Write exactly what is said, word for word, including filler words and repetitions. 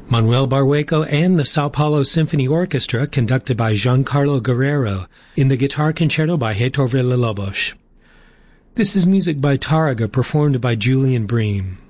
Manuel Barrueco and the Sao Paulo Symphony Orchestra, conducted by Giancarlo Guerrero, in the Guitar Concerto by Heitor Villa-Lobos. This is music by Tárrega, performed by Julian Bream.